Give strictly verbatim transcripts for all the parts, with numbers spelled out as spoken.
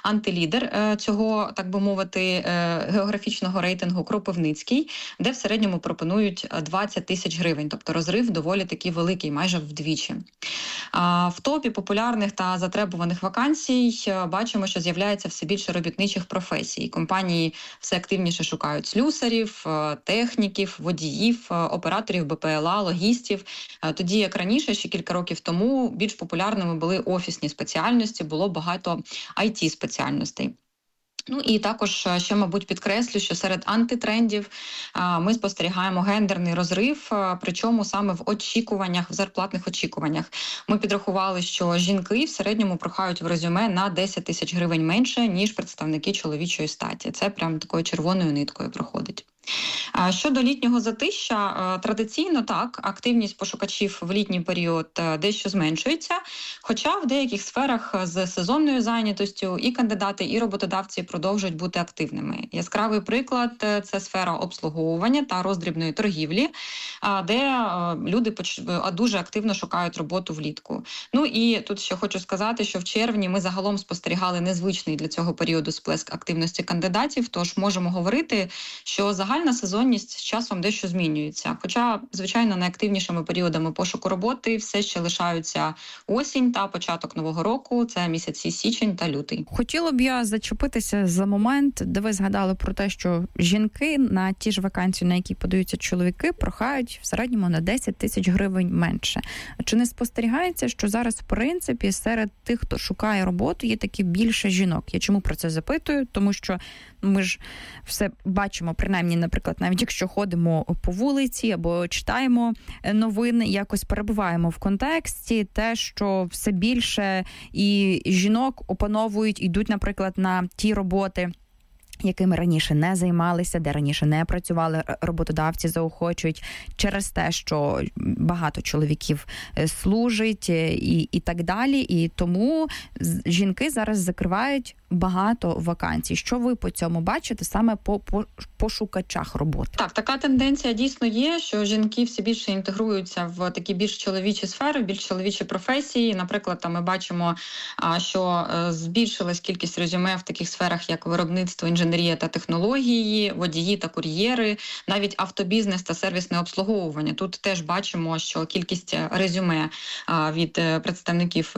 антилідер цього, так би мовити, географічного рейтингу Кропивницький, де в середньому пропонують двадцять тисяч гривень, тобто розрив доволі такий великий, майже вдвічі. В топі популярних та затребуваних вакансій бачимо, що з'являється все більше робітничих професій. Компанії все активніше шукають слюсарів, техніків, водіїв, операторів Б П Л А, логістів. Тоді, як раніше, ще кілька років тому, більш популярними були офісні спеціальності, було багато ай ті-спеціальностей. Ну і також ще, мабуть, підкреслю, що серед антитрендів ми спостерігаємо гендерний розрив, причому саме в очікуваннях, в зарплатних очікуваннях. Ми підрахували, що жінки в середньому прохають в резюме на десять тисяч гривень менше, ніж представники чоловічої статі. Це прям такою червоною ниткою проходить. Щодо літнього затища, традиційно так, активність пошукачів в літній період дещо зменшується, хоча в деяких сферах з сезонною зайнятостю і кандидати, і роботодавці продовжують бути активними. Яскравий приклад – це сфера обслуговування та роздрібної торгівлі, де люди дуже активно шукають роботу влітку. Ну і тут ще хочу сказати, що в червні ми загалом спостерігали незвичний для цього періоду сплеск активності кандидатів, тож можемо говорити, що загальна Загальна сезонність з часом дещо змінюється. Хоча, звичайно, найактивнішими періодами пошуку роботи все ще лишаються осінь та початок нового року. Це місяці січень та лютий. Хотіла б я зачепитися за момент, де ви згадали про те, що жінки на ті ж вакансії, на які подаються чоловіки, прохають в середньому на десять тисяч гривень менше. Чи не спостерігається, що зараз, в принципі, серед тих, хто шукає роботу, є таки більше жінок? Я чому про це запитую? Тому що ми ж все бачимо, принаймні, наприклад, навіть якщо ходимо по вулиці або читаємо новини, якось перебуваємо в контексті, те, що все більше і жінок опановують, йдуть, наприклад, на ті роботи, якими раніше не займалися, де раніше не працювали, роботодавці заохочують через те, що багато чоловіків служить і, і так далі. І тому жінки зараз закривають багато вакансій. Що ви по цьому бачите саме по, по пошукачах роботи? Так, така тенденція дійсно є, що жінки все більше інтегруються в такі більш чоловічі сфери, більш чоловічі професії. Наприклад, там ми бачимо, що збільшилась кількість резюме в таких сферах, як виробництво, інженерія та технології, водії та кур'єри, навіть автобізнес та сервісне обслуговування. Тут теж бачимо, що кількість резюме від представників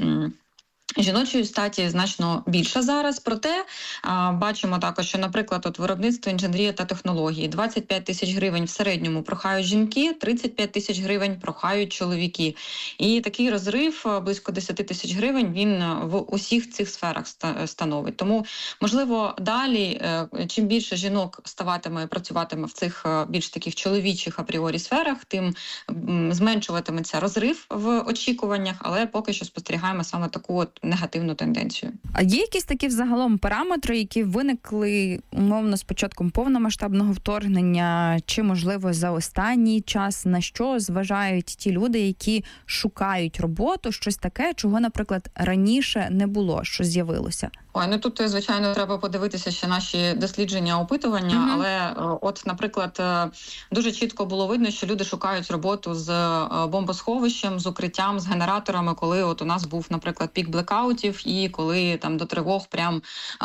жіночої статі значно більша зараз, проте а, бачимо також, що, наприклад, от виробництво, інженерія та технології двадцять п'ять тисяч гривень в середньому прохають жінки, тридцять п'ять тисяч гривень прохають чоловіки. І такий розрив близько десять тисяч гривень він в усіх цих сферах становить. Тому, можливо, далі, чим більше жінок ставатиме, працюватиме в цих більш таких чоловічих апріорі сферах, тим зменшуватиметься розрив в очікуваннях, але поки що спостерігаємо саме таку от негативну тенденцію. А є якісь такі взагалом параметри, які виникли умовно з початком повномасштабного вторгнення, чи, можливо, за останній час, на що зважають ті люди, які шукають роботу, щось таке, чого, наприклад, раніше не було, що з'явилося? Ой, ну тут, звичайно, треба подивитися ще наші дослідження, опитування, mm-hmm. але от, наприклад, дуже чітко було видно, що люди шукають роботу з бомбосховищем, з укриттям, з генераторами, коли от у нас був, наприклад, пік блекаутів і коли там до тривог прям,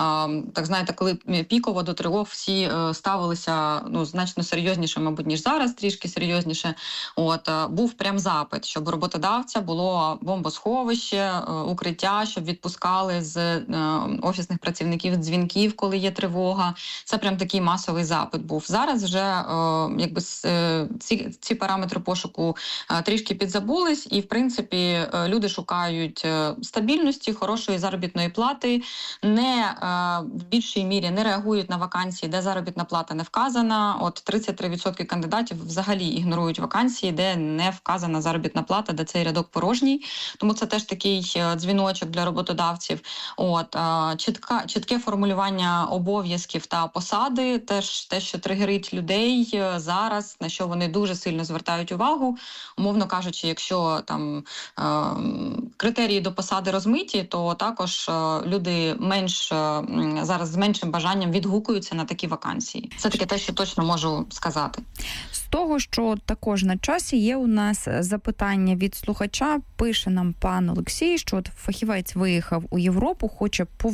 так знаєте, коли піково до тривог всі ставилися, ну, значно серйозніше, мабуть, ніж зараз, трішки серйозніше, от, був прям запит, щоб роботодавця було бомбосховище, укриття, щоб відпускали з офісних працівників дзвінків, коли є тривога. Це прям такий масовий запит був. Зараз вже е, якби е, ці, ці параметри пошуку е, трішки підзабулись, і в принципі е, люди шукають е, стабільності, хорошої заробітної плати, не е, в більшій мірі не реагують на вакансії, де заробітна плата не вказана. От тридцять три відсотки кандидатів взагалі ігнорують вакансії, де не вказана заробітна плата, де цей рядок порожній. Тому це теж такий дзвіночок для роботодавців. От е, Чітка, чітке формулювання обов'язків та посади, теж те, що тригерить людей зараз, на що вони дуже сильно звертають увагу. Умовно кажучи, якщо там е, критерії до посади розмиті, то також е, люди менш е, зараз з меншим бажанням відгукуються на такі вакансії. Це таке те, що точно можу сказати. З того, що також на часі є у нас запитання від слухача, пише нам пан Олексій, що от фахівець виїхав у Європу, хоче повернутися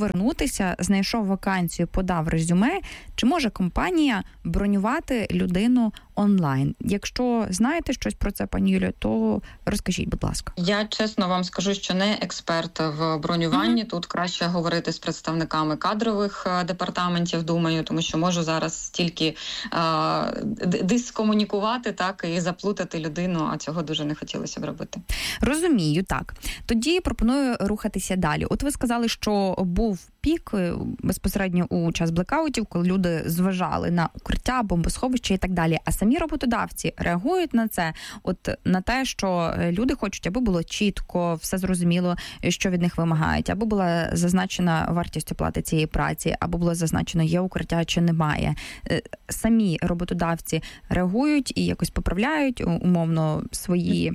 повернутися, знайшов вакансію, подав резюме, чи може компанія бронювати людину онлайн? Якщо знаєте щось про це, пані Юлію, то розкажіть, будь ласка. Я чесно вам скажу, що не експерт в бронюванні. Mm-hmm. Тут краще говорити з представниками кадрових департаментів, думаю, тому що можу зараз тільки е- дискомунікувати, так, і заплутати людину, а цього дуже не хотілося б робити. Розумію, так. Тоді пропоную рухатися далі. От ви сказали, що був пік безпосередньо у час блекаутів, коли люди зважали на укриття, бомбосховища і так далі. А самі роботодавці реагують на це, от на те, що люди хочуть, аби було чітко, все зрозуміло, що від них вимагають, аби була зазначена вартість оплати цієї праці, або було зазначено, є укриття чи немає. Самі роботодавці реагують і якось поправляють умовно свої,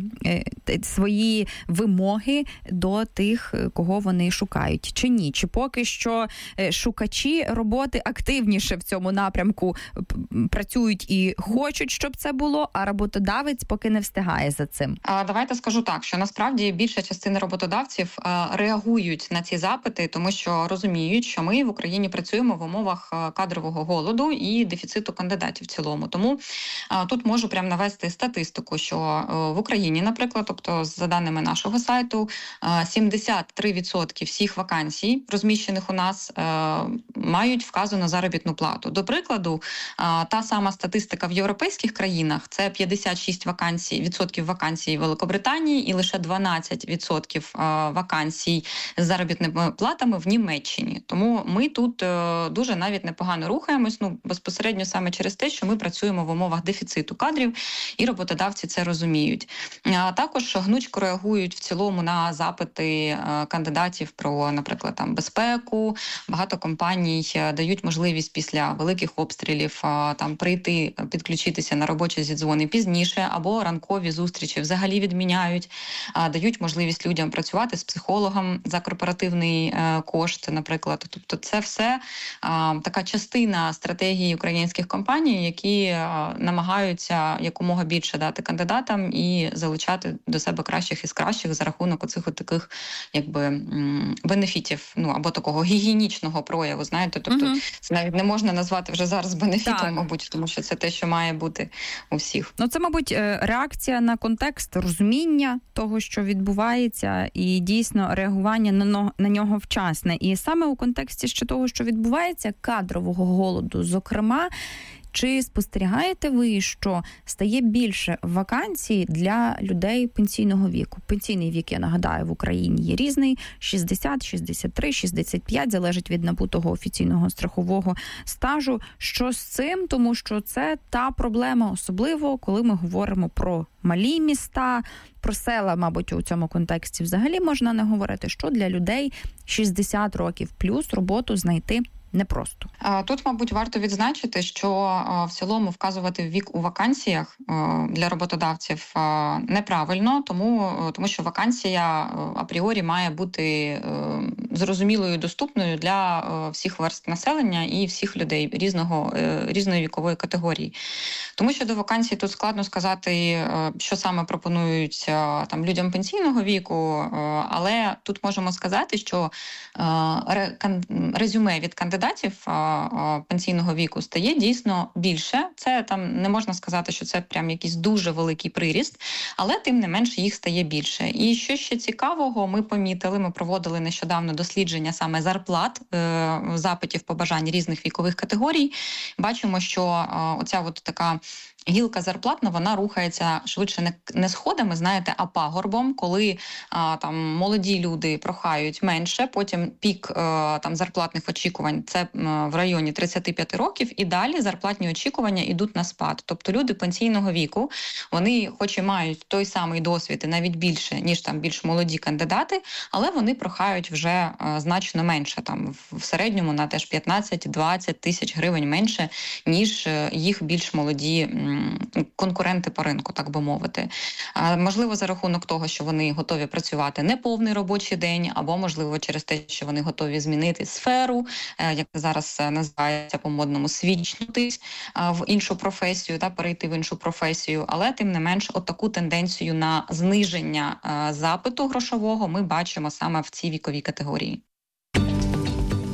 свої вимоги до тих, кого вони шукають. Чи ні? Чи поки що шукачі роботи активніше в цьому напрямку працюють і хочуть, щоб це було, а роботодавець поки не встигає за цим? А, давайте скажу так, що насправді більша частина роботодавців а, реагують на ці запити, тому що розуміють, що ми в Україні працюємо в умовах кадрового голоду і дефіциту кандидатів в цілому. Тому а, тут можу прям навести статистику, що а, в Україні, наприклад, тобто за даними нашого сайту, а, сімдесят три відсотки всіх вакансій, розміщених у нас, а, мають вказану заробітну плату. До прикладу, а, та сама статистика в європейських країнах – це п'ятдесят шість вакансій, відсотків вакансій в Великобританії і лише дванадцять відсотків вакансій з заробітними платами в Німеччині. Тому ми тут дуже навіть непогано рухаємось, ну, безпосередньо саме через те, що ми працюємо в умовах дефіциту кадрів, і роботодавці це розуміють. А також гнучко реагують в цілому на запити кандидатів про, наприклад, там безпеку. Багато компаній дають можливість після великих обстрілів там прийти, підключитися на робочі зідзвони пізніше, або ранкові зустрічі взагалі відміняють, дають можливість людям працювати з психологом за корпоративний кошт, наприклад. Тобто це все така частина стратегії українських компаній, які намагаються якомога більше дати кандидатам і залучати до себе кращих із кращих за рахунок оцих от таких, якби, бенефітів, ну, або такого гігієнічного прояву, знаєте, тобто угу. це навіть не можна назвати вже зараз бенефітом, так. мабуть, тому що це те, що має бути у всіх. Ну, це, мабуть, реакція на контекст, розуміння того, що відбувається, і дійсно реагування на, на нього вчасне. І саме у контексті ще того, що відбувається, кадрового голоду, зокрема, чи спостерігаєте ви, що стає більше вакансій для людей пенсійного віку? Пенсійний вік, я нагадаю, в Україні є різний – шістдесят, шістдесят три, шістдесят п'ять, залежить від набутого офіційного страхового стажу. Що з цим? Тому що це та проблема, особливо, коли ми говоримо про малі міста, про села, мабуть, у цьому контексті взагалі можна не говорити, що для людей шістдесят років плюс роботу знайти непросто. Тут, мабуть, варто відзначити, що в цілому вказувати вік у вакансіях для роботодавців неправильно, тому, тому що вакансія апріорі має бути зрозумілою і доступною для всіх верств населення і всіх людей різного, різної вікової категорії. Тому що до вакансій тут складно сказати, що саме пропонують там людям пенсійного віку, але тут можемо сказати, що резюме від кандидатів пенсійного віку стає дійсно більше. Це там не можна сказати, що це прям якийсь дуже великий приріст, але тим не менше їх стає більше. І що ще цікавого, ми помітили, ми проводили нещодавно дослідження саме зарплат, запитів побажань різних вікових категорій. Бачимо, що оця от така гілка зарплатна, вона рухається швидше не, не сходами, знаєте, а пагорбом, коли а, там молоді люди прохають менше, потім пік а, там зарплатних очікувань це а, в районі тридцять п'ять років, і далі зарплатні очікування йдуть на спад. Тобто люди пенсійного віку, вони хоч і мають той самий досвід, і навіть більше, ніж там більш молоді кандидати, але вони прохають вже а, значно менше, там в середньому на теж п'ятнадцять-двадцять тисяч гривень менше, ніж їх більш молоді конкуренти по ринку, так би мовити. Можливо, за рахунок того, що вони готові працювати не повний робочий день, або, можливо, через те, що вони готові змінити сферу, як зараз називається по-модному, свічнутись в іншу професію, та перейти в іншу професію. Але, тим не менш, от таку тенденцію на зниження запиту грошового ми бачимо саме в цій віковій категорії.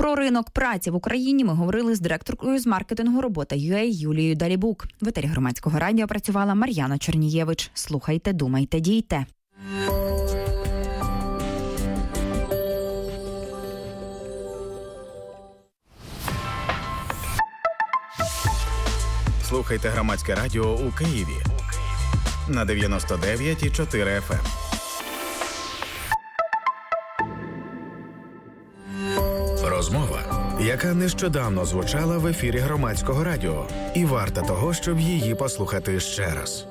Про ринок праці в Україні ми говорили з директоркою з маркетингу робота ю ей Юлією Далібук. В етері Громадського радіо працювала Мар'яна Чернієвич. Слухайте, думайте, дійте. Слухайте Громадське радіо у Києві на дев'яносто дев'ять і чотири еф ем. Розмова, яка нещодавно звучала в ефірі Громадського радіо, і варта того, щоб її послухати ще раз.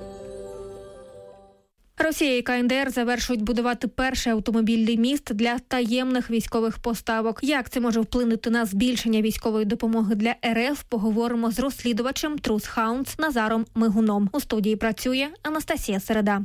Росія і ка ен де ер завершують будувати перший автомобільний міст для таємних військових поставок. Як це може вплинути на збільшення військової допомоги для ер еф, поговоримо з розслідувачем Truth Hounds Назаром Мигуном. У студії працює Анастасія Середа.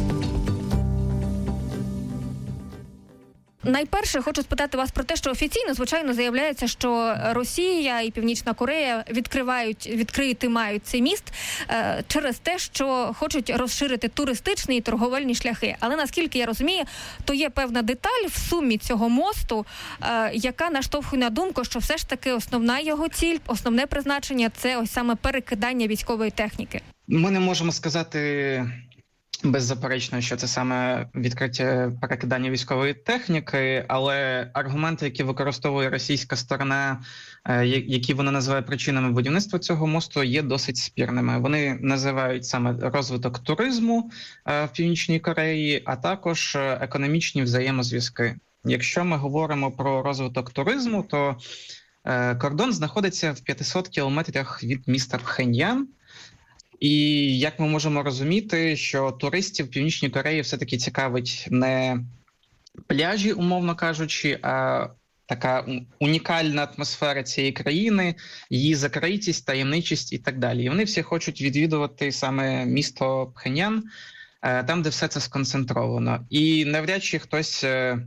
Найперше, хочу спитати вас про те, що офіційно, звичайно, заявляється, що Росія і Північна Корея відкривають, відкрити мають цей міст е, через те, що хочуть розширити туристичні і торговельні шляхи. Але, наскільки я розумію, то є певна деталь в сумі цього мосту, е, яка наштовхує на думку, що все ж таки основна його ціль, основне призначення – це ось саме перекидання військової техніки. Ми не можемо сказати беззаперечно, що це саме відкриття перекидання військової техніки, але аргументи, які використовує російська сторона, які вона називає причинами будівництва цього мосту, є досить спірними. Вони називають саме розвиток туризму в Північній Кореї, а також економічні взаємозв'язки. Якщо ми говоримо про розвиток туризму, то кордон знаходиться в п'ятисот кілометрах від міста Пхеньян. І як ми можемо розуміти, що туристів в Північній Кореї все-таки цікавить не пляжі, умовно кажучи, а така унікальна атмосфера цієї країни, її закритість, таємничість і так далі. І вони всі хочуть відвідувати саме місто Пхеньян, там, де все це сконцентровано. І навряд чи хтось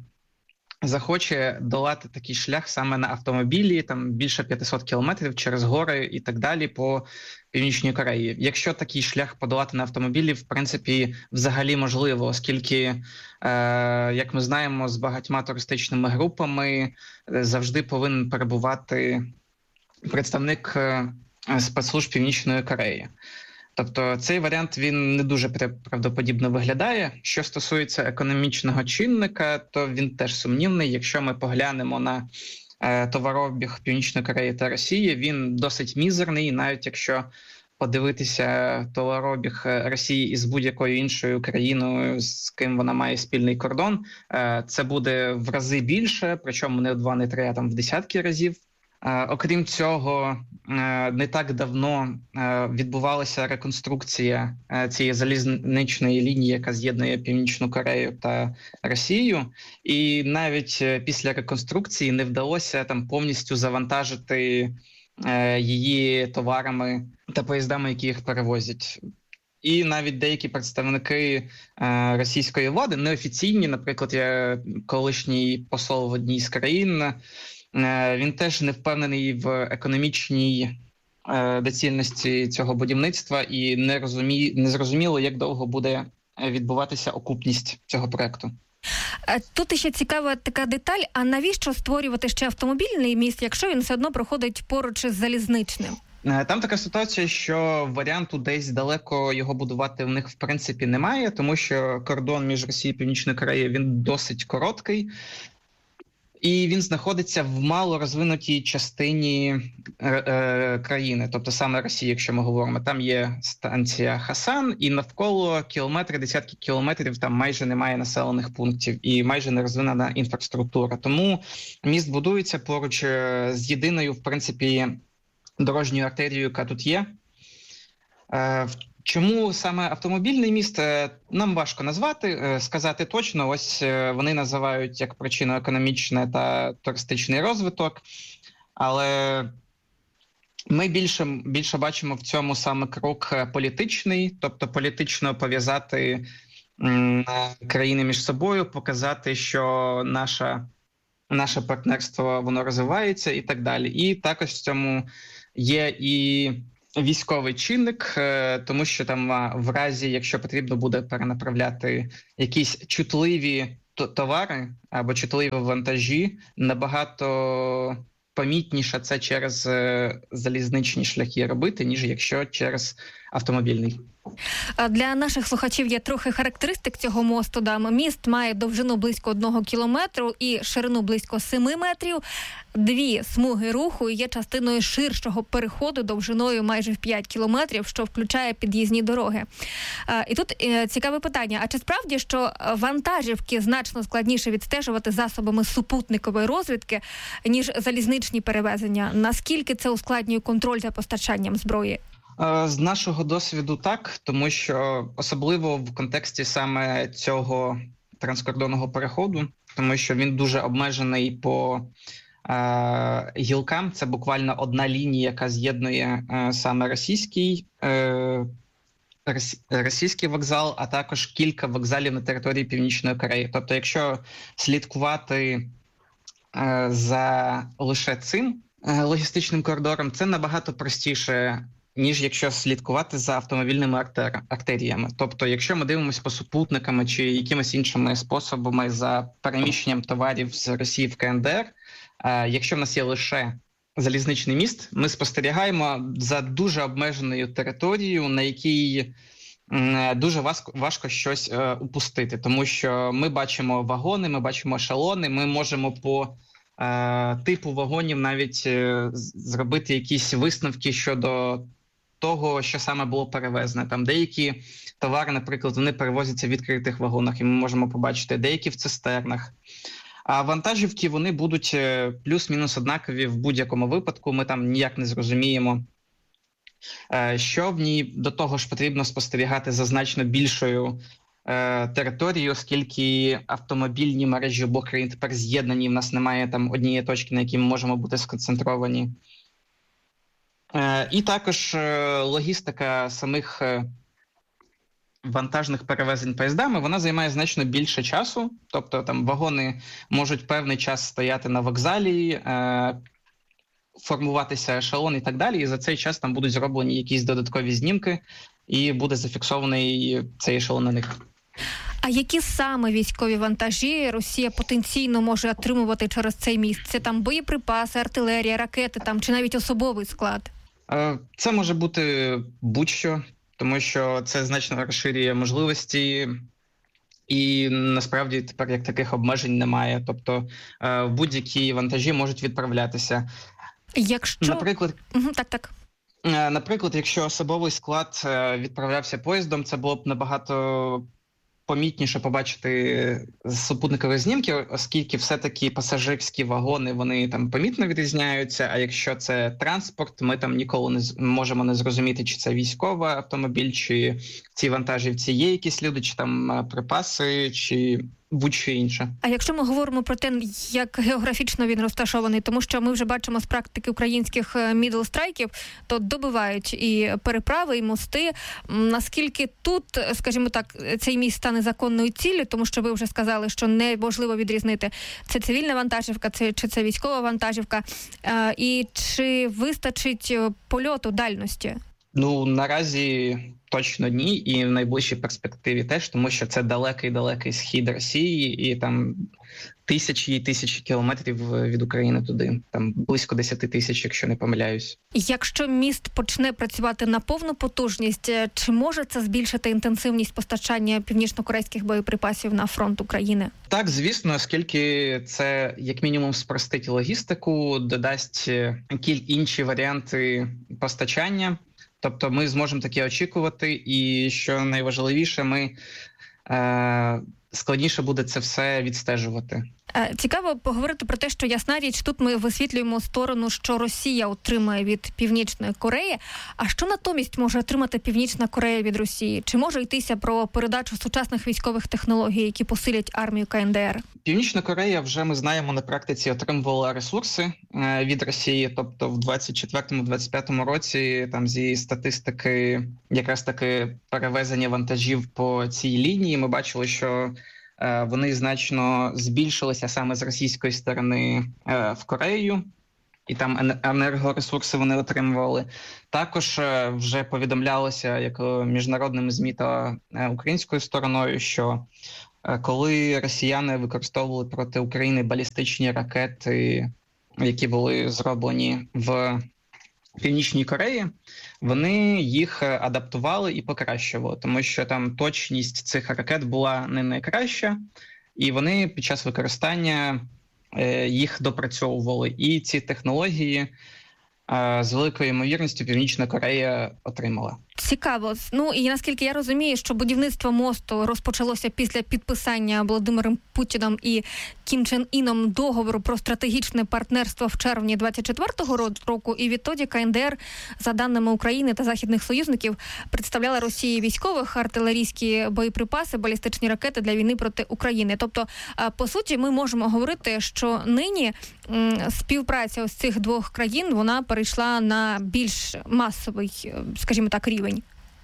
захоче долати такий шлях саме на автомобілі, там більше п'ятисот кілометрів через гори і так далі по Північній Кореї. Якщо такий шлях подолати на автомобілі, в принципі, взагалі можливо, оскільки, е, як ми знаємо, з багатьма туристичними групами завжди повинен перебувати представник е, спецслужб Північної Кореї. Тобто цей варіант, він не дуже правдоподібно виглядає. Що стосується економічного чинника, то він теж сумнівний. Якщо ми поглянемо на е, товарообіг Північної Кореї та Росії, він досить мізерний, навіть якщо подивитися товарообіг Росії із будь-якою іншою країною, з ким вона має спільний кордон, е, це буде в рази більше, причому не в два, не три, а там в десятки разів. Окрім цього, не так давно відбувалася реконструкція цієї залізничної лінії, яка з'єднує Північну Корею та Росію. І навіть після реконструкції не вдалося там повністю завантажити її товарами та поїздами, які їх перевозять. І навіть деякі представники е, російської влади, неофіційні, наприклад, я колишній посол в одній з країн, е, він теж не впевнений в економічній е, доцільності цього будівництва і не, розумі, не зрозуміло, як довго буде відбуватися окупність цього проекту. Тут ще цікава така деталь, а навіщо створювати ще автомобільний міст, якщо він все одно проходить поруч із залізничним? Там така ситуація, що варіанту десь далеко його будувати в них в принципі немає, тому що кордон між Росією і Північною Кореєю, він досить короткий. І він знаходиться в мало розвинутій частині е, е, країни, тобто саме Росії, якщо ми говоримо. Там є станція Хасан, і навколо кілометри, десятки кілометрів там майже немає населених пунктів і майже не розвинена інфраструктура. Тому міст будується поруч з єдиною, в принципі, дорожньою артерією, яка тут є. Е, Чому саме автомобільний міст, нам важко назвати, сказати точно. Ось вони називають як причину економічний та туристичний розвиток, але ми більше, більше бачимо в цьому саме крок політичний, тобто політично пов'язати м, країни між собою, показати, що наша, наше партнерство воно розвивається і так далі. І також в цьому є і військовий чинник, тому що там в разі, якщо потрібно буде перенаправляти якісь чутливі товари або чутливі вантажі, набагато помітніше це через залізничні шляхи робити, ніж якщо через автомобільний. Для наших слухачів є трохи характеристик цього мосту. Міст має довжину близько одного кілометру і ширину близько семи метрів. Дві смуги руху є частиною ширшого переходу довжиною майже в п'ять кілометрів, що включає під'їзні дороги. І тут цікаве питання. А чи справді, що вантажівки значно складніше відстежувати засобами супутникової розвідки, ніж залізничні перевезення? Наскільки це ускладнює контроль за постачанням зброї? З нашого досвіду так, тому що особливо в контексті саме цього транскордонного переходу, тому що він дуже обмежений по е, гілкам. Це буквально одна лінія, яка з'єднує е, саме російський, е, російський вокзал, а також кілька вокзалів на території Північної Кореї. Тобто, якщо слідкувати е, за лише цим е, логістичним коридором, це набагато простіше, ніж якщо слідкувати за автомобільними артер... артеріями. Тобто, якщо ми дивимося по супутниками чи якимись іншими способами за переміщенням товарів з Росії в КНДР, е, якщо в нас є лише залізничний міст, ми спостерігаємо за дуже обмеженою територією, на якій е, дуже важко, важко щось е, упустити. Тому що ми бачимо вагони, ми бачимо ешелони, ми можемо по е, типу вагонів навіть е, зробити якісь висновки щодо того, що саме було перевезено. Там деякі товари, наприклад, вони перевозяться в відкритих вагонах, і ми можемо побачити, деякі в цистернах. А вантажівки, вони будуть плюс-мінус однакові в будь-якому випадку. Ми там ніяк не зрозуміємо, що в ній. До того ж потрібно спостерігати за значно більшою територією, оскільки автомобільні мережі обох країн тепер з'єднані, в нас немає там однієї точки, на якій ми можемо бути сконцентровані. І також логістика самих вантажних перевезень поїздами, вона займає значно більше часу. Тобто там вагони можуть певний час стояти на вокзалі, формуватися ешелон і так далі. І за цей час там будуть зроблені якісь додаткові знімки і буде зафіксований цей ешелон на них. А які саме військові вантажі Росія потенційно може отримувати через цей міст? Це там боєприпаси, артилерія, ракети там чи навіть особовий склад? Це може бути будь-що, тому що це значно розширює можливості, і насправді тепер як таких обмежень немає. Тобто будь-які вантажі можуть відправлятися. Якщо... Наприклад, угу, так, так. Наприклад, якщо особовий склад відправлявся поїздом, це було б набагато помітніше побачити супутникові знімки, оскільки все-таки пасажирські вагони, вони там помітно відрізняються, а якщо це транспорт, ми там ніколи не можемо не зрозуміти, чи це військовий автомобіль, чи в цій вантажівці є якісь люди, чи там припаси, чи будь-що інше. А якщо ми говоримо про те, як географічно він розташований, тому що ми вже бачимо з практики українських мідл-страйків, то добивають і переправи, і мости. Наскільки тут, скажімо так, цей міст стане законною ціллю, тому що ви вже сказали, що неможливо відрізнити, це цивільна вантажівка, це, чи це військова вантажівка, і чи вистачить польоту, дальності? Ну, наразі точно ні, і в найближчій перспективі теж, тому що це далекий-далекий схід Росії, і там тисячі і тисячі кілометрів від України туди, там близько десять тисяч, якщо не помиляюсь. Якщо міст почне працювати на повну потужність, чи може це збільшити інтенсивність постачання північно-корейських боєприпасів на фронт України? Так, звісно, оскільки це як мінімум спростить логістику, додасть інші варіанти постачання. Тобто ми зможемо таке очікувати, і що найважливіше, ми е, складніше буде це все відстежувати. Цікаво поговорити про те, що ясна річ, тут ми висвітлюємо сторону, що Росія отримає від Північної Кореї. А що натомість може отримати Північна Корея від Росії? Чи може йтися про передачу сучасних військових технологій, які посилять армію КНДР? Північна Корея, вже ми знаємо, на практиці отримувала ресурси від Росії. Тобто в двадцять четвертому - двадцять п'ятому році, там зі статистики якраз таки перевезення вантажів по цій лінії, ми бачили, що вони значно збільшилися саме з російської сторони в Корею, і там енергоресурси вони отримували. Також вже повідомлялося як міжнародними ЗМІ та українською стороною, що коли росіяни використовували проти України балістичні ракети які були зроблені в Північній Кореї, вони їх адаптували і покращували, тому що там точність цих ракет була не найкраща, і вони під час використання їх допрацьовували. І ці технології з великою ймовірністю Північна Корея отримала. Цікаво. Ну і наскільки я розумію, що будівництво мосту розпочалося після підписання Володимиром Путіним і Кім Чен Іном договору про стратегічне партнерство в червні двадцять четвертого року, і відтоді КНДР, за даними України та західних союзників, представляла Росії військових, артилерійські боєприпаси, балістичні ракети для війни проти України. Тобто, по суті, ми можемо говорити, що нині співпраця ось цих двох країн, вона перейшла на більш масовий, скажімо так, рівень.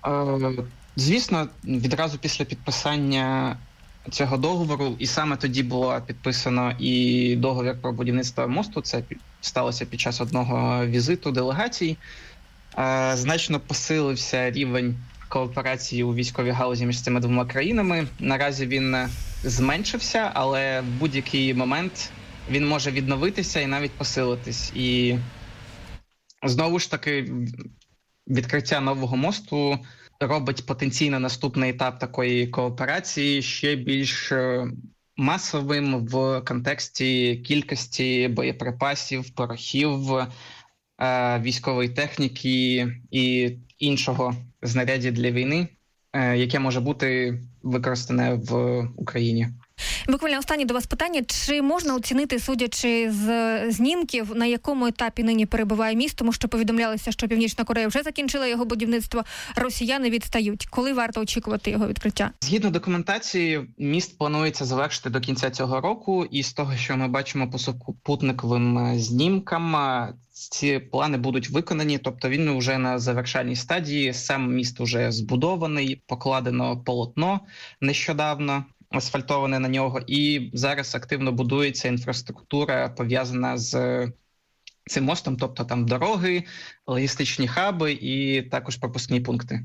Звісно, відразу після підписання цього договору, і саме тоді було підписано і договір про будівництво мосту, це сталося під час одного візиту делегацій, значно посилився рівень кооперації у військовій галузі між цими двома країнами. Наразі він зменшився, але в будь-який момент він може відновитися і навіть посилитись. І знову ж таки, відкриття нового мосту робить потенційно наступний етап такої кооперації ще більш масовим в контексті кількості боєприпасів, порохів, військової техніки і іншого знаряддя для війни, яке може бути використане в Україні. Буквально останнє до вас питання. Чи можна оцінити, судячи з знімків, на якому етапі нині перебуває міст? Тому що повідомлялося, що Північна Корея вже закінчила його будівництво, росіяни відстають. Коли варто очікувати його відкриття? Згідно документації, міст планується завершити до кінця цього року, і з того, що ми бачимо по супутниковим знімкам, ці плани будуть виконані, тобто він вже на завершальній стадії, сам міст вже збудований, покладено полотно нещодавно, асфальтоване на нього, і зараз активно будується інфраструктура, пов'язана з цим мостом, тобто там дороги, логістичні хаби і також пропускні пункти.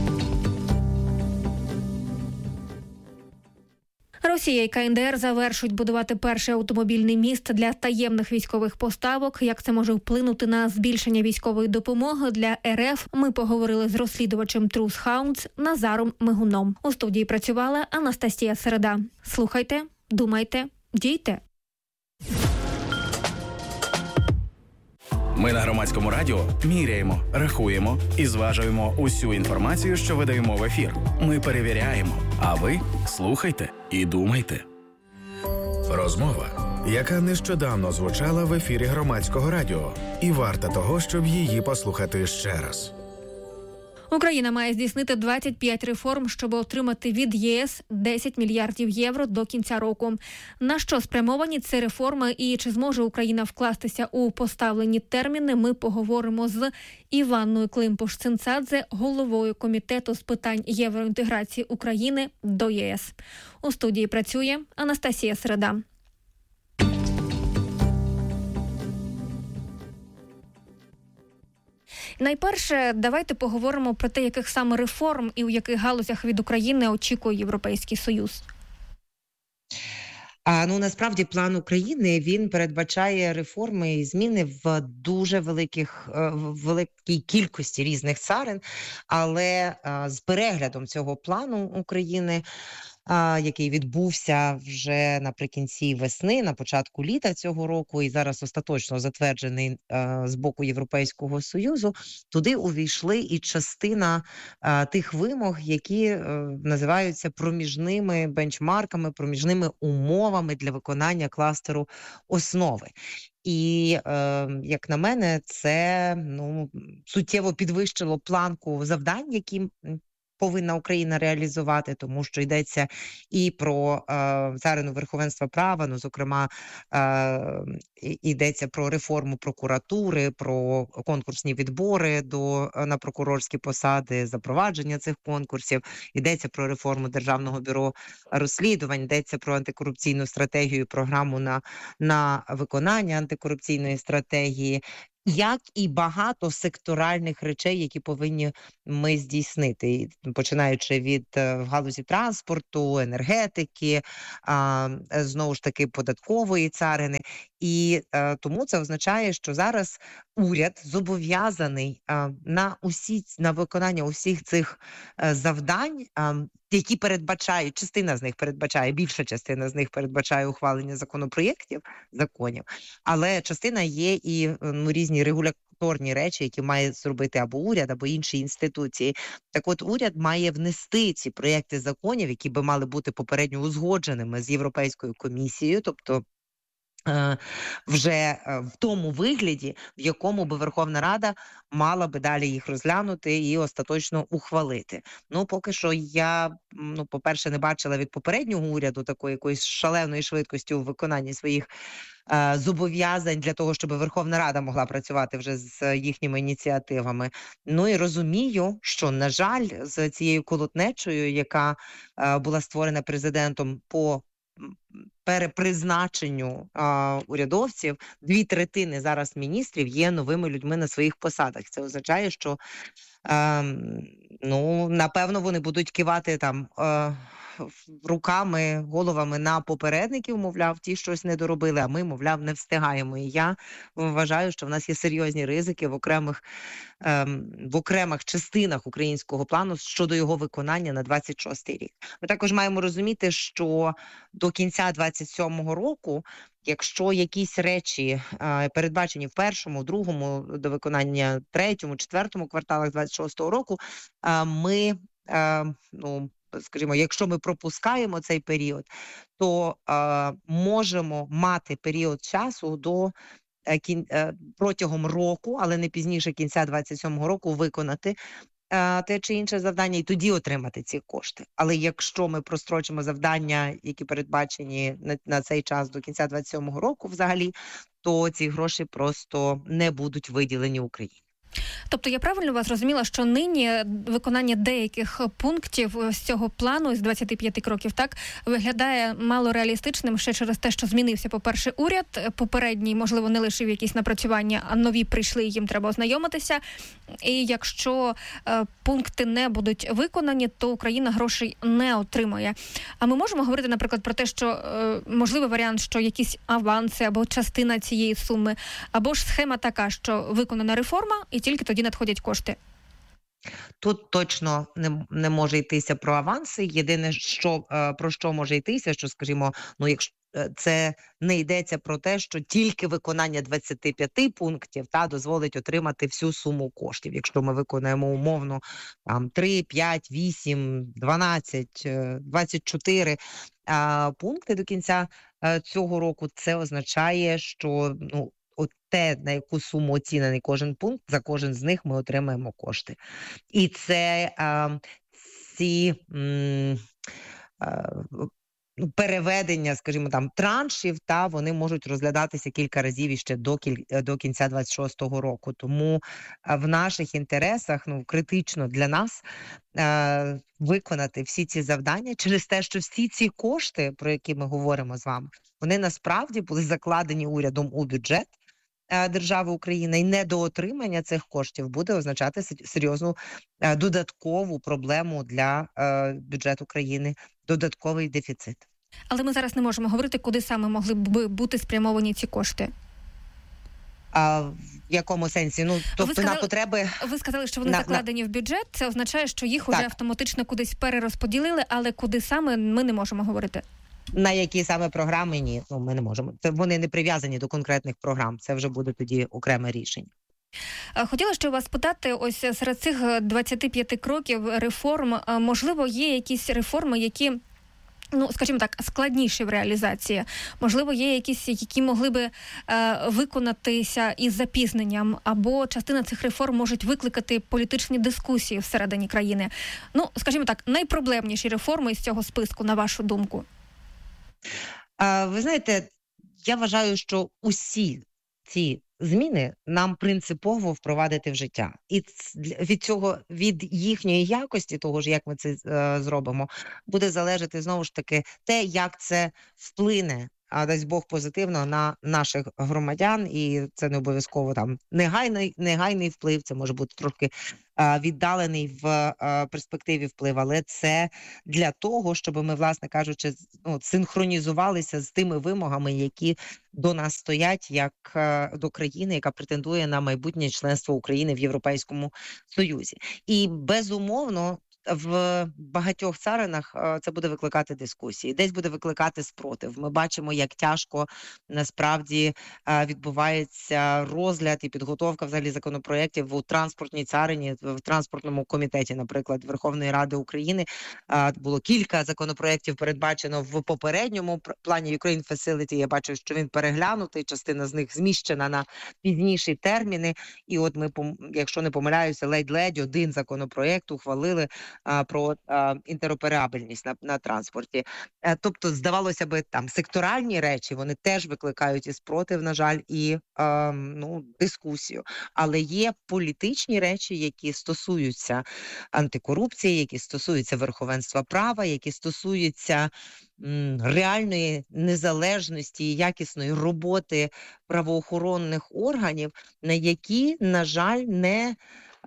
Росія і КНДР завершують будувати перший автомобільний міст для таємних військових поставок. Як це може вплинути на збільшення військової допомоги для РФ, ми поговорили з розслідувачем Truth Hounds Назаром Мигуном. У студії працювала Анастасія Середа. Слухайте, думайте, дійте. Ми на Громадському радіо міряємо, рахуємо і зважуємо усю інформацію, що видаємо в ефір. Ми перевіряємо, а ви слухайте і думайте. Розмова, яка нещодавно звучала в ефірі Громадського радіо, і варта того, щоб її послухати ще раз. Україна має здійснити двадцять п'ять реформ, щоб отримати від ЄС десять мільярдів євро до кінця року. На що спрямовані ці реформи і чи зможе Україна вкластися у поставлені терміни, ми поговоримо з Іванною Климпуш-Цинцадзе, головою Комітету з питань євроінтеграції України до ЄС. У студії працює Анастасія Середа. Найперше, давайте поговоримо про те, яких саме реформ і у яких галузях від України очікує Європейський Союз. А ну насправді план України, він передбачає реформи і зміни в дуже великих в великій кількості різних царин, але а, з переглядом цього плану України, а, який відбувся вже наприкінці весни, на початку літа цього року, і зараз остаточно затверджений а, з боку Європейського Союзу, туди увійшли і частина а, тих вимог, які а, називаються проміжними бенчмарками, проміжними умовами для виконання кластеру основи. І, е, як на мене, це ну, суттєво підвищило планку завдань, які повинна Україна реалізувати, тому що йдеться і про е, царину верховенства права, ну, зокрема, е, йдеться про реформу прокуратури, про конкурсні відбори до, на прокурорські посади, запровадження цих конкурсів, йдеться про реформу Державного бюро розслідувань, йдеться про антикорупційну стратегію, програму на, на виконання антикорупційної стратегії, як і багато секторальних речей, які повинні ми здійснити, починаючи від в галузі транспорту, енергетики, а, знову ж таки податкової царини. І е, тому це означає, що зараз уряд зобов'язаний е, на усі на виконання усіх цих е, завдань, е, які передбачають, частина з них передбачає, більша частина з них передбачає ухвалення законопроєктів, законів, але частина є і ну, різні регуляторні речі, які має зробити або уряд, або інші інституції. Так от уряд має внести ці проєкти законів, які би мали бути попередньо узгодженими з Європейською комісією, тобто вже в тому вигляді, в якому би Верховна Рада мала би далі їх розглянути і остаточно ухвалити. Ну, поки що я, ну, по-перше, не бачила від попереднього уряду такої якоїсь шаленої швидкості у виконанні своїх е, зобов'язань для того, щоб Верховна Рада могла працювати вже з їхніми ініціативами. Ну і розумію, що, на жаль, з цією колотнечою, яка е, була створена президентом по перепризначенню а, урядовців, дві третини зараз міністрів є новими людьми на своїх посадах. Це означає, що а, ну, напевно вони будуть кивати там а, руками, головами на попередників, мовляв, ті щось не доробили, а ми, мовляв, не встигаємо. І я вважаю, що в нас є серйозні ризики в окремих, ем, в окремих частинах українського плану щодо його виконання на двадцять шостий рік. Ми також маємо розуміти, що до кінця двадцять сьомого року, якщо якісь речі е, передбачені в першому, другому до виконання третьому, четвертому кварталах двадцять шостого року, е, ми, е, ну, скажімо, якщо ми пропускаємо цей період, то е, можемо мати період часу до е, кін, е, протягом року, але не пізніше кінця двадцять сьомого року виконати е, те чи інше завдання і тоді отримати ці кошти. Але якщо ми прострочимо завдання, які передбачені на, на цей час до кінця двадцять сьомого року взагалі, то ці гроші просто не будуть виділені Україні. Тобто я правильно вас зрозуміла, що нині виконання деяких пунктів з цього плану, з двадцяти п'яти кроків, так, виглядає мало реалістичним ще через те, що змінився, по-перше, уряд, попередній, можливо, не лишив якісь напрацювання, а нові прийшли, їм треба ознайомитися. І якщо е, пункти не будуть виконані, то Україна грошей не отримає. А ми можемо говорити, наприклад, про те, що е, можливий варіант, що якісь аванси або частина цієї суми, або ж схема така, що виконана реформа, і тільки тоді надходять кошти. Тут точно не, не може йтися про аванси. Єдине, що про що може йтися, що, скажімо, ну якщо це не йдеться про те, що тільки виконання двадцяти п'яти пунктів та дозволить отримати всю суму коштів. Якщо ми виконуємо умовно там три, п'ять, вісім, дванадцять, двадцять чотири а, пункти до кінця а, цього року, це означає, що ну от те, на яку суму оцінений кожен пункт, за кожен з них ми отримаємо кошти. І це а, ці м, а, переведення, скажімо, там траншів, та вони можуть розглядатися кілька разів іще до, кіль... до кінця двадцять шостого року. Тому в наших інтересах, ну, критично для нас е- виконати всі ці завдання через те, що всі ці кошти, про які ми говоримо з вами, вони насправді були закладені урядом у бюджет держави України, і недоотримання цих коштів буде означати серйозну е, додаткову проблему для е, бюджету країни, додатковий дефіцит. Але ми зараз не можемо говорити, куди саме могли б бути спрямовані ці кошти. А в якому сенсі? Ну, тобто сказали, на потреби... Ви сказали, що вони на, закладені на... в бюджет, це означає, що їх так. уже автоматично кудись перерозподілили, але куди саме ми не можемо говорити. На які саме програми? Ні, ну ми не можемо. Це вони не прив'язані до конкретних програм. Це вже буде тоді окреме рішення. Хотіла ще вас питати, ось серед цих двадцяти п'яти кроків реформ, можливо, є якісь реформи, які, ну, скажімо так, складніші в реалізації? Можливо, є якісь, які могли би е, виконатися із запізненням, або частина цих реформ можуть викликати політичні дискусії всередині країни? Ну, скажімо так, найпроблемніші реформи із цього списку, на вашу думку? А, ви знаєте, я вважаю, що усі ці зміни нам принципово впровадити в життя. І від цього, від їхньої якості, того ж, як ми це е, зробимо, буде залежати, знову ж таки, те, як це вплине а дасть Бог позитивно на наших громадян, і це не обов'язково там негайний, негайний вплив, це може бути трохи а, віддалений в а, перспективі вплив, але це для того, щоб ми, власне кажучи, ну, синхронізувалися з тими вимогами, які до нас стоять, як а, до країни, яка претендує на майбутнє членство України в Європейському Союзі. І безумовно, в багатьох царинах це буде викликати дискусії, десь буде викликати спротив. Ми бачимо, як тяжко насправді відбувається розгляд і підготовка взагалі законопроєктів у транспортній царині, в транспортному комітеті, наприклад, Верховної Ради України. Було кілька законопроєктів передбачено в попередньому плані Ukraine Facility. Я бачу, що він переглянутий, частина з них зміщена на пізніші терміни. І от ми, якщо не помиляюся, ледь-ледь один законопроєкт ухвалили про а, інтероперабельність на, на транспорті. А, тобто, здавалося би, там секторальні речі, вони теж викликають і спротив, на жаль, і а, ну, дискусію. Але є політичні речі, які стосуються антикорупції, які стосуються верховенства права, які стосуються м, реальної незалежності і якісної роботи правоохоронних органів, на які, на жаль, не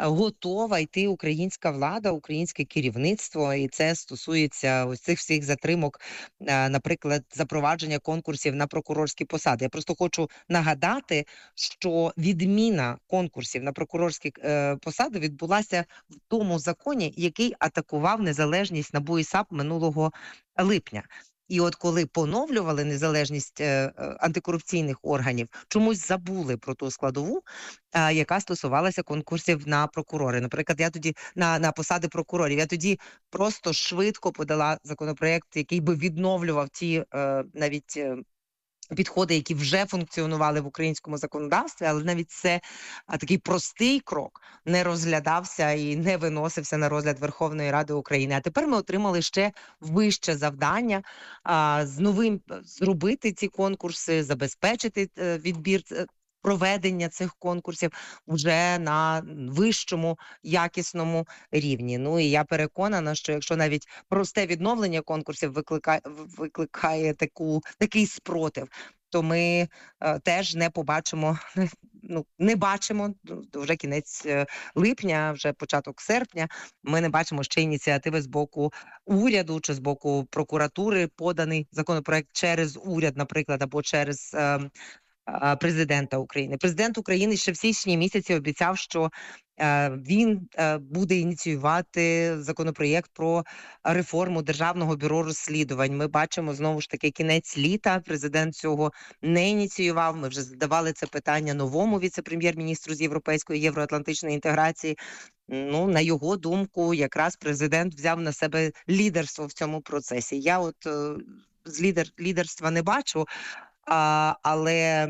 готова йти українська влада, українське керівництво, і це стосується ось цих всіх затримок, наприклад, запровадження конкурсів на прокурорські посади. Я просто хочу нагадати, що відміна конкурсів на прокурорські е, посади відбулася в тому законі, який атакував незалежність НАБУ і САП минулого липня. І от коли поновлювали незалежність е, антикорупційних органів, чомусь забули про ту складову, е, яка стосувалася конкурсів на прокурори. Наприклад, я тоді на, на посади прокурорів, я тоді просто швидко подала законопроєкт, який би відновлював ті е, навіть е, підходи, які вже функціонували в українському законодавстві, але навіть це а, такий простий крок не розглядався і не виносився на розгляд Верховної Ради України. А тепер ми отримали ще вище завдання а, з новим зробити ці конкурси, забезпечити а, відбір проведення цих конкурсів вже на вищому якісному рівні. Ну і я переконана, що якщо навіть просте відновлення конкурсів викликає, викликає таку, такий спротив, то ми е, теж не побачимо, ну, не бачимо, вже кінець липня, вже початок серпня, ми не бачимо ще ініціативи з боку уряду чи з боку прокуратури, поданий законопроект через уряд, наприклад, або через е, Президента України. Президент України ще в січні місяці обіцяв, що е, він е, буде ініціювати законопроєкт про реформу Державного бюро розслідувань. Ми бачимо знову ж таки кінець літа. Президент цього не ініціював. Ми вже задавали це питання новому віце-прем'єр-міністру з європейської євроатлантичної інтеграції. Ну, на його думку, якраз президент взяв на себе лідерство в цьому процесі. Я от е, з лідер, лідерства не бачу. А, але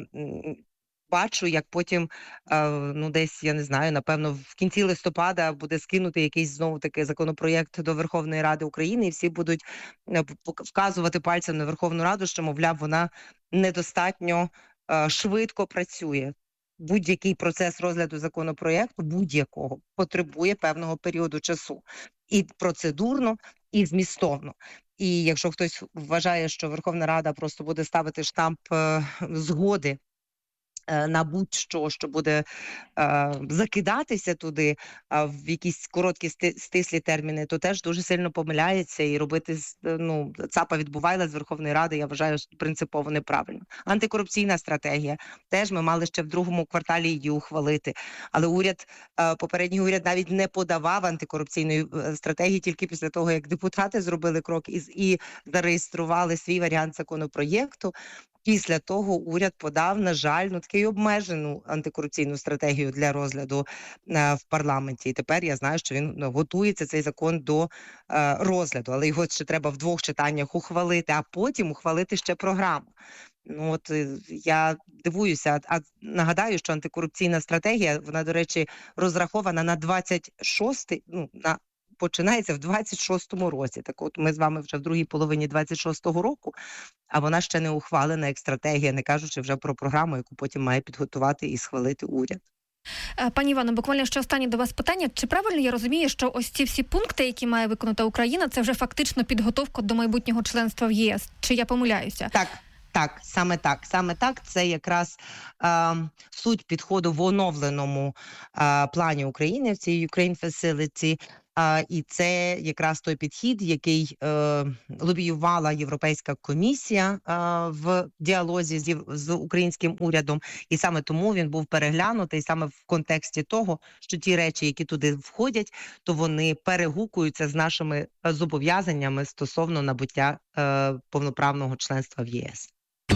бачу, як потім, а, ну десь, я не знаю, напевно, в кінці листопада буде скинути якийсь знову-таки законопроєкт до Верховної Ради України, і всі будуть вказувати пальцем на Верховну Раду, що, мовляв, вона недостатньо а, швидко працює. Будь-який процес розгляду законопроєкту, будь-якого, потребує певного періоду часу. І процедурно, і змістовно. І якщо хтось вважає, що Верховна Рада просто буде ставити штамп е, згоди е, на будь-що, що буде е, закидатися туди е, в якісь короткі стислі терміни, то теж дуже сильно помиляється, і робити ну, цапа відбувайла з Верховної Ради, я вважаю, принципово неправильно. Антикорупційна стратегія. Теж ми мали ще в другому кварталі її ухвалити. Але уряд, е, попередній уряд навіть не подавав антикорупційної стратегії тільки після того, як депутати зробили крок і, і зареєстрували свій варіант законопроєкту. Після того уряд подав, на жаль, ну таку обмежену антикорупційну стратегію для розгляду е, в парламенті. І тепер я знаю, що він ну, готується, цей закон, до е, розгляду. Але його ще треба в двох читаннях ухвалити, а потім ухвалити ще програму. Ну от я дивуюся, а нагадаю, що антикорупційна стратегія, вона, до речі, розрахована на двадцять шостий, ну, на починається в двадцять шостому році. Так от ми з вами вже в другій половині двадцять шостого року, а вона ще не ухвалена як стратегія, не кажучи вже про програму, яку потім має підготувати і схвалити уряд. Пані Івано, буквально ще останнє до вас питання. Чи правильно я розумію, що ось ці всі пункти, які має виконати Україна, це вже фактично підготовка до майбутнього членства в ЄС? Чи я помиляюся? Так. Так, саме так. Саме так. Це якраз е, суть підходу в оновленому е, плані України, в цій Ukraine Facility. Е, і це якраз той підхід, який е, лобіювала Європейська комісія е, в діалозі з, з українським урядом. І саме тому він був переглянутий саме в контексті того, що ті речі, які туди входять, то вони перегукуються з нашими зобов'язаннями стосовно набуття е, повноправного членства в ЄС.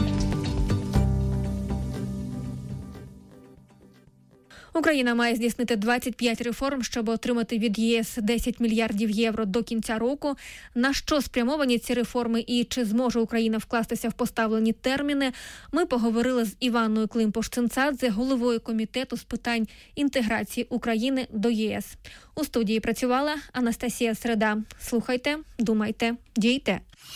Україна має здійснити двадцять п'ять реформ, щоб отримати від ЄС десять мільярдів євро до кінця року. На що спрямовані ці реформи і чи зможе Україна вкластися в поставлені терміни, ми поговорили з Іванною Климпуш-Цинцадзе, головою комітету з питань інтеграції України до ЄС. У студії працювала Анастасія Среда. Слухайте, думайте, дійте.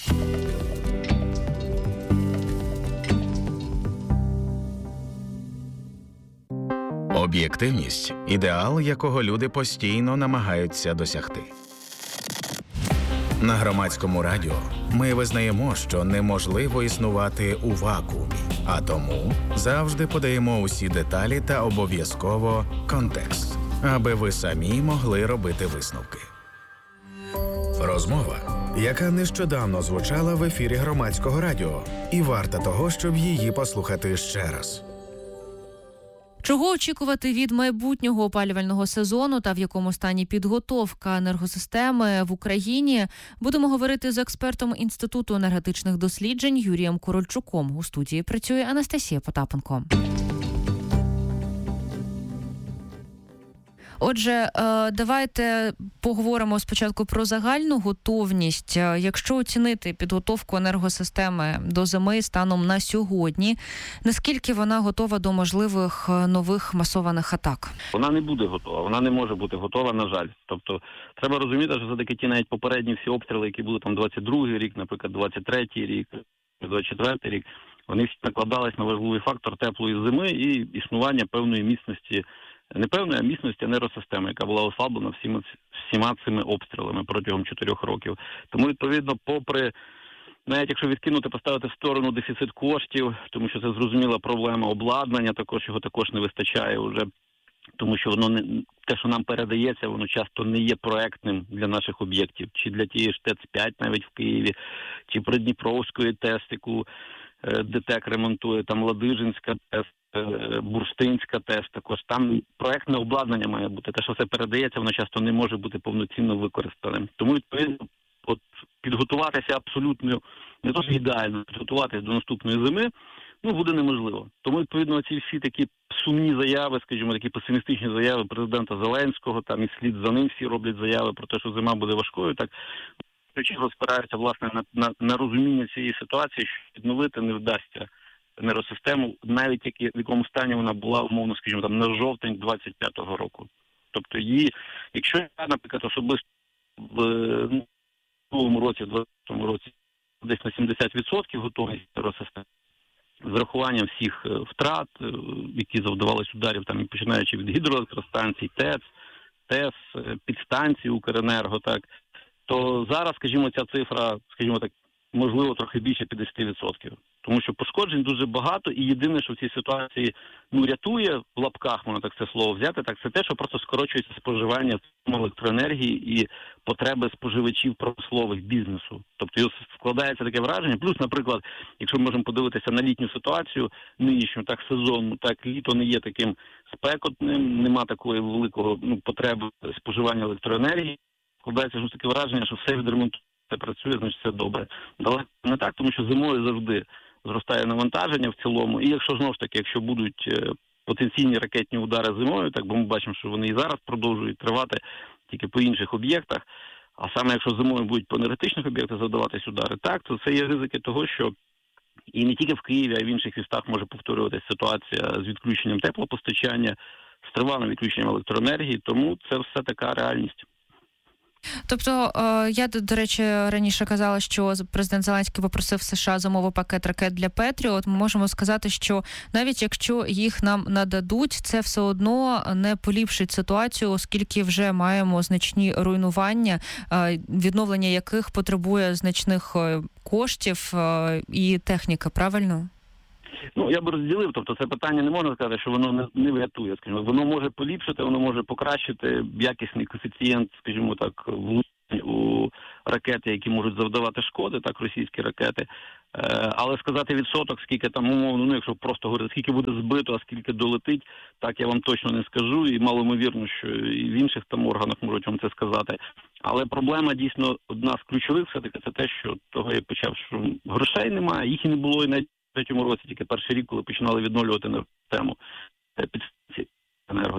Об'єктивність – ідеал, якого люди постійно намагаються досягти. На Громадському радіо ми визнаємо, що неможливо існувати у вакуумі, а тому завжди подаємо усі деталі та обов'язково контекст, аби ви самі могли робити висновки. Розмова, яка нещодавно звучала в ефірі Громадського радіо, і варта того, щоб її послухати ще раз. Чого очікувати від майбутнього опалювального сезону та в якому стані підготовка енергосистеми в Україні, будемо говорити з експертом Інституту енергетичних досліджень Юрієм Корольчуком. У студії працює Анастасія Потапенко. Отже, давайте поговоримо спочатку про загальну готовність. Якщо оцінити підготовку енергосистеми до зими станом на сьогодні, наскільки вона готова до можливих нових масованих атак? Вона не буде готова, вона не може бути готова, на жаль. Тобто, треба розуміти, що все-таки ті навіть попередні всі обстріли, які були там двадцять другий рік, наприклад, двадцять третій рік, двадцять четвертий рік, вони всі накладались на важливий фактор теплої зими і існування певної міцності, не певної, а міцності енергосистеми, яка була ослаблена всіма, всіма цими обстрілами протягом чотирьох років. Тому, відповідно, попри, навіть якщо відкинути, поставити в сторону дефіцит коштів, тому що це зрозуміла проблема обладнання, також його також не вистачає вже, тому що воно не, те, що нам передається, воно часто не є проектним для наших об'єктів, чи для тієї ж ТЕЦ п'ять навіть в Києві, чи Придніпровської ТЕС, яку ДТЕК ремонтує, там Ладижинська ТЕС, Бурштинська ТЕС, також там проектне обладнання має бути. Те, що все передається, воно часто не може бути повноцінно використаним. Тому, відповідно, от підготуватися абсолютно, не то що ідеально, підготуватися до наступної зими, ну, буде неможливо. Тому, відповідно, ці всі такі сумні заяви, скажімо, такі песимістичні заяви президента Зеленського, там і слід за ним всі роблять заяви про те, що зима буде важкою, так чого спираються, власне, на, на, на розуміння цієї ситуації, що відновити не вдасться енергосистему, навіть які, в якому стані вона була, умовно, скажімо, там, на жовтень двадцять п'ятого року. Тобто її, якщо я, наприклад, особисто в новому році, в двадцятому році, десь на сімдесят відсотків готовність енергосистеми, з врахуванням всіх втрат, які завдавались ударів, там, починаючи від гідроелектростанцій, ТЕЦ, ТЕС, підстанцій Укренерго, так, то зараз, скажімо, ця цифра, скажімо так, можливо, трохи більше п'ятдесят відсотків. Тому що пошкоджень дуже багато, і єдине, що в цій ситуації, ну, рятує, в лапках можна так це слово взяти, так, це те, що просто скорочується споживання електроенергії і потреби споживачів промислових, бізнесу. Тобто складається таке враження. Плюс, наприклад, якщо ми можемо подивитися на літню ситуацію, нинішню, так, сезонну, так, літо не є таким спекотним, нема такої великого, ну, потреби споживання електроенергії. Складається ж таке враження, що все відремонтується, все працює, значить все добре. Але не так, тому що зимою завжди зростає навантаження в цілому. І якщо, знову ж таки, якщо будуть потенційні ракетні удари зимою, так, бо ми бачимо, що вони і зараз продовжують тривати тільки по інших об'єктах, а саме якщо зимою будуть по енергетичних об'єктах завдаватись удари, так, то це є ризики того, що і не тільки в Києві, а й в інших містах може повторюватися ситуація з відключенням теплопостачання, з тривалим відключенням електроенергії, тому це все така реальність. Тобто, я, до речі, раніше казала, що президент Зеленський попросив США замовити пакет ракет для Петріот. Ми можемо сказати, що навіть якщо їх нам нададуть, це все одно не поліпшить ситуацію, оскільки вже маємо значні руйнування, відновлення яких потребує значних коштів і техніки, правильно? Ну, я б розділив, тобто це питання не можна сказати, що воно не, не врятує, скажімо. Воно може поліпшити, воно може покращити якісний коефіцієнт, скажімо так, влучень у ракети, які можуть завдавати шкоди, так, російські ракети. Е, але сказати відсоток, скільки там, умовно, ну, якщо просто говорити, скільки буде збито, а скільки долетить, так я вам точно не скажу, і малоймовірно, що і в інших там органах можуть вам це сказати. Але проблема дійсно одна з ключових все-таки, це те, що того я почав, що грошей немає, їх і не було і навіть в третьому році, тільки перший рік, коли починали відновлювати енергосистему підстанції енерго.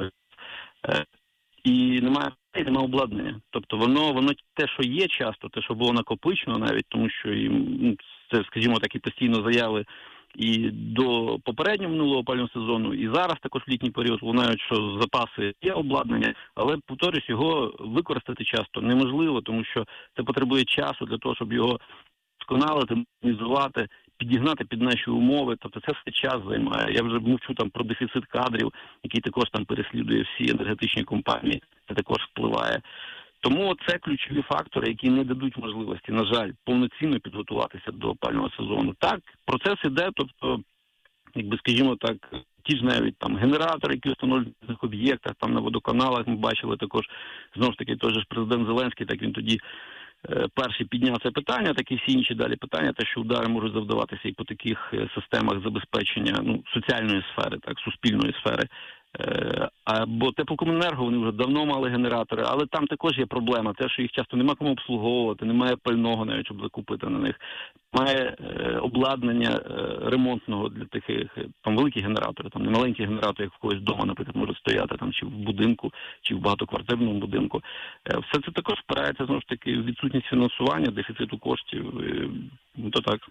І немає, немає обладнання. Тобто воно, воно те, що є часто, те, що було накопичено навіть, тому що їм, це, скажімо так, і постійно заяви і до попереднього минулого опалювального сезону, і зараз також в літній період лунають, що запаси є обладнання, але, повторюсь, його використати часто неможливо, тому що це потребує часу для того, щоб його вдосконалити, модернізувати, підігнати під наші умови, тобто це все час займає. Я вже мовчу там про дефіцит кадрів, який також там переслідує всі енергетичні компанії, це також впливає. Тому це ключові фактори, які не дадуть можливості, на жаль, повноцінно підготуватися до опалювального сезону. Так, процес іде, тобто, якби, скажімо так, ті ж навіть там генератори, які встановлюють на цих об'єктах, там на водоканалах, ми бачили також, знову ж таки, той же президент Зеленський, так він тоді перший підняв це питання, так і всі інші далі питання, те, що удари можуть завдаватися і по таких системах забезпечення, ну, соціальної сфери, так, суспільної сфери. А, бо теплокомуненерго, вони вже давно мали генератори, але там також є проблема, те, що їх часто нема кому обслуговувати, немає пального навіть, щоб закупити на них, немає е, обладнання е, ремонтного для таких, там великі генератори, там не маленькі генератори, як в когось вдома, наприклад, можуть стояти, там, чи в будинку, чи в багатоквартирному будинку. Е, все це також впирається, знову ж таки, в відсутність фінансування, дефіциту коштів, е, ну, то так.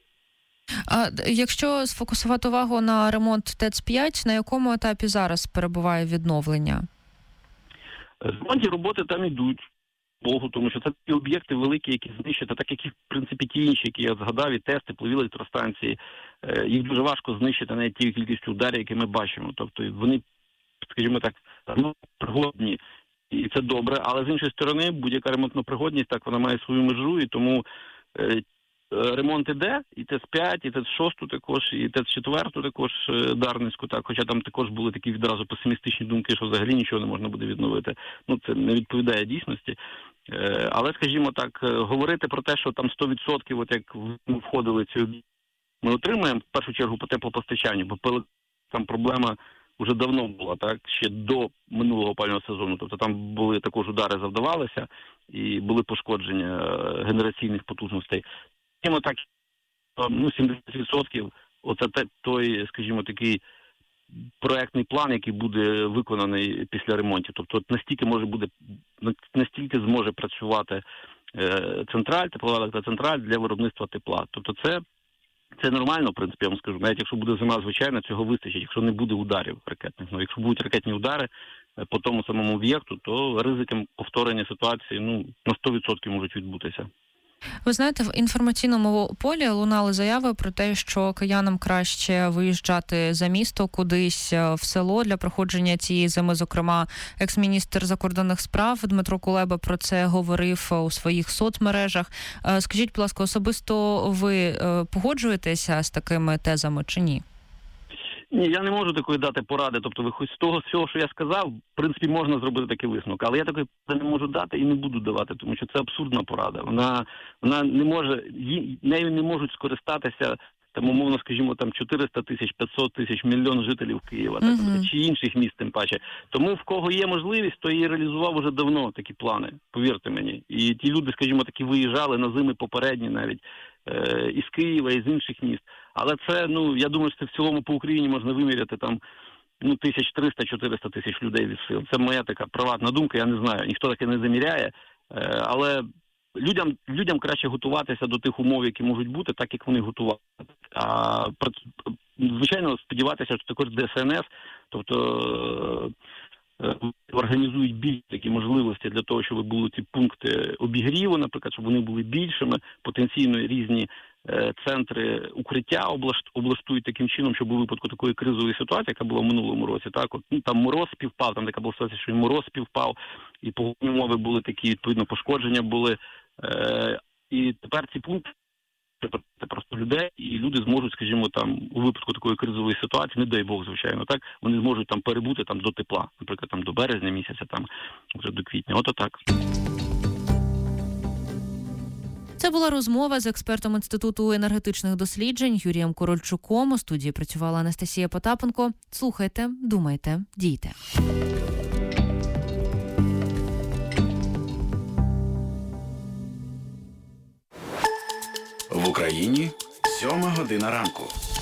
А якщо сфокусувати увагу на ремонт ТЕЦ п'ять, на якому етапі зараз перебуває відновлення? Ремонтні роботи там йдуть, Богу, тому що це ті об'єкти великі, які знищити, так як і, в принципі, ті інші, які я згадав, і ТЕС, теплові електростанції, їх дуже важко знищити навіть тією кількістю ударів, які ми бачимо. Тобто вони, скажімо так, ну, пригодні, і це добре, але з іншої сторони, будь-яка ремонтна пригодність, так, вона має свою межу, і тому ремонт іде, і ТЕЦ п'ять, і ТЕЦ шість також, і ТЕЦ четверту також, Дарницьку, так, хоча там також були такі відразу песимістичні думки, що взагалі нічого не можна буде відновити. Ну, це не відповідає дійсності. Але, скажімо так, говорити про те, що там сто відсотків, от як ми входили ці об'єкти, ми отримаємо, в першу чергу, по теплопостачанню, бо там проблема вже давно була, так, ще до минулого опалювального сезону. Тобто там були також удари завдавалися, і були пошкодження генераційних потужностей. Так, ну, сімдесят відсотків оце той, скажімо, такий проектний план, який буде виконаний після ремонту. Тобто настільки може буде, настільки зможе працювати централь, теплова електроцентраль для виробництва тепла. Тобто це, це нормально, в принципі, я вам скажу. Навіть якщо буде зима, звичайно, цього вистачить, якщо не буде ударів ракетних. Ну, якщо будуть ракетні удари по тому самому об'єкту, то ризики повторення ситуації, ну, на сто відсотків можуть відбутися. Ви знаєте, в інформаційному полі лунали заяви про те, що киянам краще виїжджати за місто кудись в село для проходження цієї зими. Зокрема, екс-міністр закордонних справ Дмитро Кулеба про це говорив у своїх соцмережах. Скажіть, будь ласка, особисто ви погоджуєтеся з такими тезами чи ні? Ні, я не можу такої дати поради. Тобто, ви хоч з того всього, що я сказав, в принципі, можна зробити такий висновок. Але я такої поради не можу дати і не буду давати, тому що це абсурдна порада. Вона, вона не може, її, нею не можуть скористатися, там, умовно, скажімо, там чотириста тисяч, п'ятсот тисяч, мільйон жителів Києва, так, uh-huh. чи інших міст, тим паче. Тому в кого є можливість, то і реалізував уже давно такі плани, повірте мені. І ті люди, скажімо, такі виїжджали на зими попередні навіть, е- із Києва, із інших міст. Але це, ну, я думаю, що це в цілому по Україні можна виміряти там, ну, тисяч триста-чотириста тисяч людей від сил. Це моя така приватна думка, я не знаю, ніхто таке не заміряє, е- але людям, людям краще готуватися до тих умов, які можуть бути, так, як вони готувалися. А, звичайно, сподіватися, що також ДСНС, тобто організують більш такі можливості для того, щоб були ці пункти обігріву, наприклад, щоб вони були більшими, потенційно різні центри укриття облаштують таким чином, щоб у випадку такої кризової ситуації, яка була в минулому році, так, от, ну, там мороз співпав, там така була ситуація, що і мороз співпав, і погодні умови були такі, відповідно, пошкодження були. Е, і тепер ці пункти це просто людей, і люди зможуть, скажімо, там у випадку такої кризової ситуації, не дай Бог, звичайно, так, вони зможуть там перебути там до тепла, наприклад, там до березня місяця, там вже до квітня. Ото так. Це була розмова з експертом Інституту енергетичних досліджень Юрієм Корольчуком. У студії працювала Анастасія Потапенко. Слухайте, думайте, дійте. В Україні сьома година ранку.